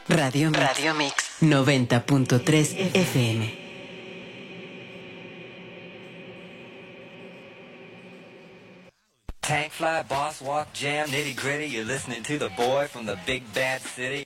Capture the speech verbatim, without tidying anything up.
Radio Mix, Radio Mix noventa punto tres F M. Tank fly, boss walk, jam, nitty gritty. You're listening to the boy from the big bad city.